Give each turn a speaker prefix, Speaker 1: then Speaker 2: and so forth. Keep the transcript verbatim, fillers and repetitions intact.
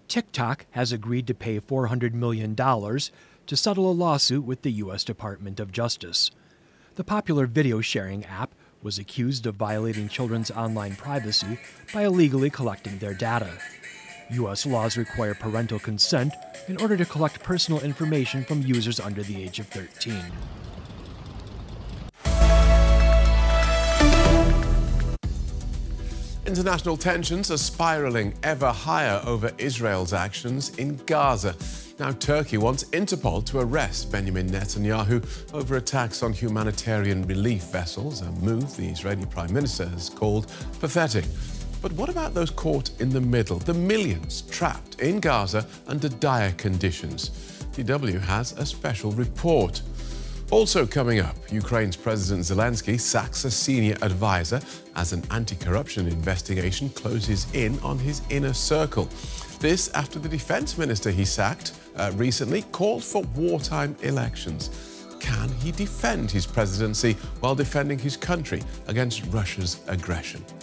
Speaker 1: TikTok has agreed to pay four hundred million dollars to settle a lawsuit with the U S Department of Justice. The popular video sharing app was accused of violating children's online privacy by illegally collecting their data. U S laws require parental consent in order to collect personal information from users under the age of thirteen.
Speaker 2: International tensions are spiraling ever higher over Israel's actions in Gaza. Now, Turkey wants Interpol to arrest Benjamin Netanyahu over attacks on humanitarian relief vessels, a move the Israeli Prime Minister has called pathetic. But what about those caught in the middle, the millions trapped in Gaza under dire conditions? D W has a special report. Also coming up, Ukraine's President Zelensky sacks a senior advisor as an anti-corruption investigation closes in on his inner circle. This after the defense minister he sacked uh, recently called for wartime elections. Can he defend his presidency while defending his country against Russia's aggression?